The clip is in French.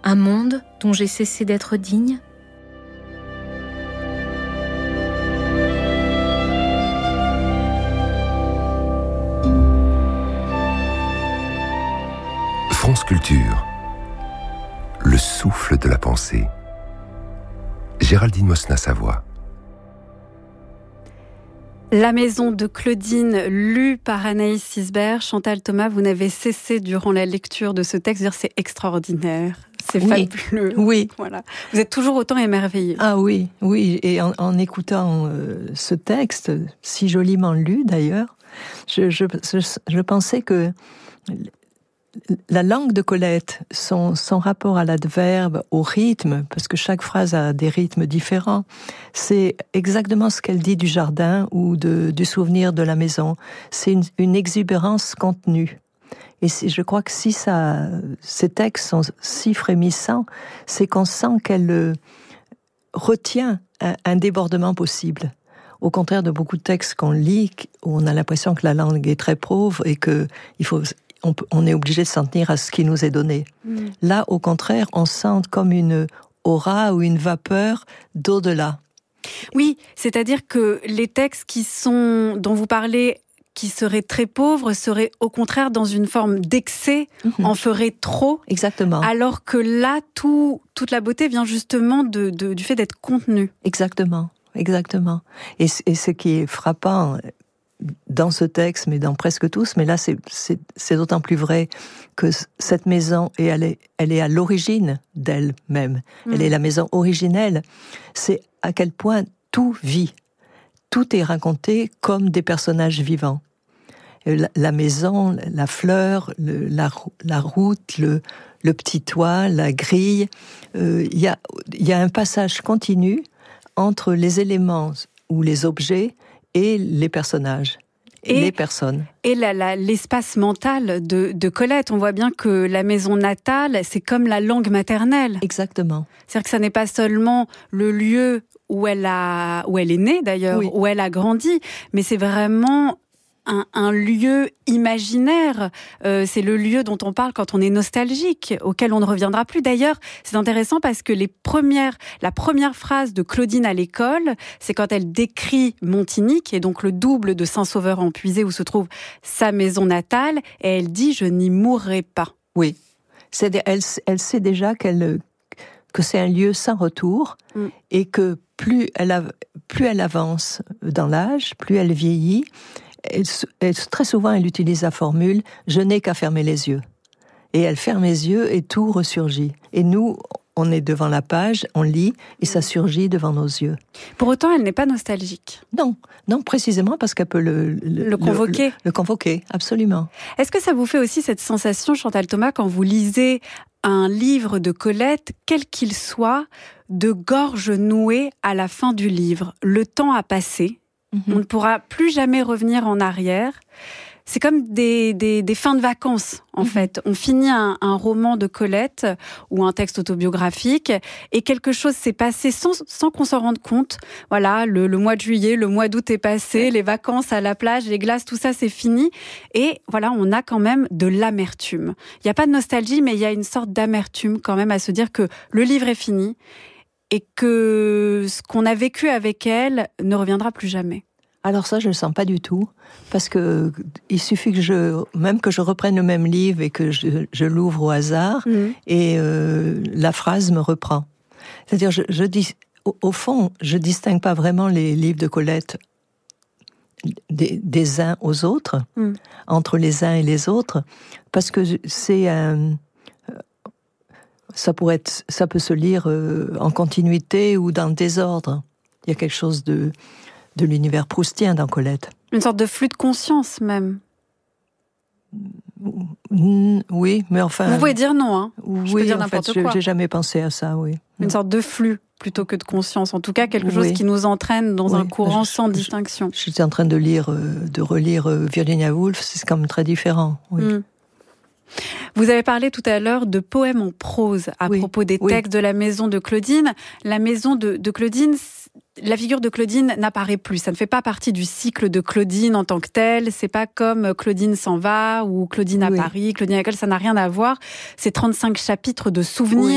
Un monde dont j'ai cessé d'être digne ? France Culture, le souffle de la pensée. Géraldine Mosna-Savoie. La maison de Claudine, lue par Anaïs Sisbert. Chantal Thomas, vous n'avez cessé durant la lecture de ce texte de dire c'est extraordinaire, c'est fabuleux. Oui. Voilà. Vous êtes toujours autant émerveillée. Ah oui. Et en écoutant ce texte, si joliment lu d'ailleurs, je pensais que la langue de Colette, son rapport à l'adverbe, au rythme, parce que chaque phrase a des rythmes différents, c'est exactement ce qu'elle dit du jardin ou du souvenir de la maison. C'est une exubérance contenue. Et je crois que si ces textes sont si frémissants, c'est qu'on sent qu'elle retient un débordement possible. Au contraire de beaucoup de textes qu'on lit, où on a l'impression que la langue est très pauvre et on est obligé de s'en tenir à ce qui nous est donné. Là, au contraire, on sent comme une aura ou une vapeur d'au-delà. Oui, c'est-à-dire que les textes dont vous parlez, qui seraient très pauvres, seraient au contraire dans une forme d'excès, en feraient trop. Exactement. Alors que là, toute la beauté vient justement du fait d'être contenue. Exactement. Et ce qui est frappant dans ce texte, mais dans presque tous, mais là c'est d'autant plus vrai que cette maison, et elle est à l'origine d'elle-même, elle est la maison originelle, c'est à quel point tout vit, tout est raconté comme des personnages vivants. La maison, la fleur, la route, le petit toit, la grille, il y a un passage continu entre les éléments ou les objets et les personnages, et les personnes. Et l'espace mental de Colette, on voit bien que la maison natale, c'est comme la langue maternelle. Exactement. C'est-à-dire que ça n'est pas seulement le lieu où elle est née d'ailleurs, où elle a grandi, mais c'est vraiment un lieu imaginaire. C'est le lieu dont on parle quand on est nostalgique, auquel on ne reviendra plus. D'ailleurs, c'est intéressant parce que la première phrase de Claudine à l'école, c'est quand elle décrit Montigny, qui est donc le double de Saint-Sauveur-en-Puisée, où se trouve sa maison natale, et elle dit « Je n'y mourrai pas ». Oui, elle sait déjà que c'est un lieu sans retour, et que plus elle avance dans l'âge, plus elle vieillit, très souvent, elle utilise la formule « je n'ai qu'à fermer les yeux ». Et elle ferme les yeux et tout ressurgit. Et nous, on est devant la page, on lit, et ça surgit devant nos yeux. Pour autant, elle n'est pas nostalgique. Non, précisément parce qu'elle peut le convoquer. Le convoquer, absolument. Est-ce que ça vous fait aussi cette sensation, Chantal Thomas, quand vous lisez un livre de Colette, quel qu'il soit, de gorge nouée à la fin du livre ? Le temps a passé. On ne pourra plus jamais revenir en arrière. C'est comme des fins de vacances, en fait. On finit un roman de Colette ou un texte autobiographique et quelque chose s'est passé sans qu'on s'en rende compte. Voilà, le mois de juillet, le mois d'août est passé, les vacances à la plage, les glaces, tout ça, c'est fini. Et voilà, on a quand même de l'amertume. Il n'y a pas de nostalgie, mais il y a une sorte d'amertume quand même à se dire que le livre est fini et que ce qu'on a vécu avec elle ne reviendra plus jamais. Alors ça, je ne le sens pas du tout, parce que il suffit que je reprenne le même livre et que je l'ouvre au hasard, et la phrase me reprend. C'est-à-dire, je dis, au fond, je distingue pas vraiment les livres de Colette des uns aux autres, entre les uns et les autres, parce que ça peut se lire en continuité ou dans le désordre. Il y a quelque chose de l'univers proustien dans Colette. Une sorte de flux de conscience, même. Oui, mais enfin... Vous pouvez dire non, hein. Je peux dire n'importe quoi. J'ai jamais pensé à ça, oui. Une sorte de flux, plutôt que de conscience. En tout cas, quelque chose qui nous entraîne dans un courant sans distinction. J'étais en train de relire Virginia Woolf, c'est quand même très différent, oui. Vous avez parlé tout à l'heure de poèmes en prose à propos des textes de la maison de Claudine. La maison de Claudine, la figure de Claudine n'apparaît plus. Ça ne fait pas partie du cycle de Claudine en tant que tel. C'est pas comme Claudine s'en va ou Claudine à Paris, Claudine à l'école, ça n'a rien à voir. C'est 35 chapitres de souvenirs.